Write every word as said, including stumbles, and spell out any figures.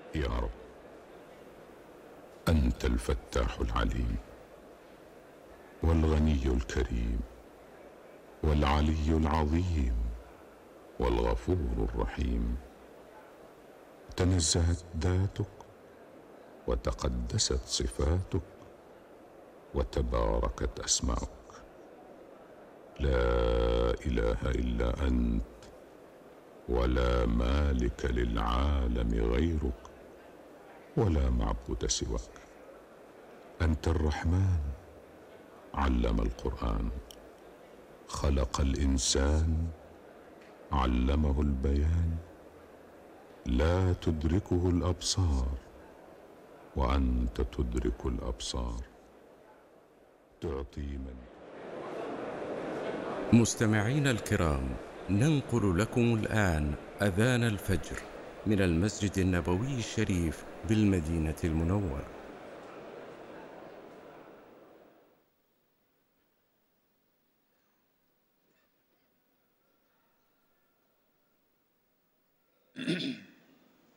يا رب، أنت الفتاح العليم، والغني الكريم، والعلي العظيم، والغفور الرحيم. تنزهت ذاتك، وتقدست صفاتك، وتباركت أسماؤك. لا إله إلا أنت، ولا مالك للعالم غيرك، ولا معبود سواك. أنت الرحمن، علم القرآن، خلق الإنسان، علمه البيان. لا تدركه الأبصار، وأنت تدرك الأبصار. تعطي من. مستمعينا الكرام، ننقل لكم الآن أذان الفجر من المسجد النبوي الشريف بالمدينة المنورة.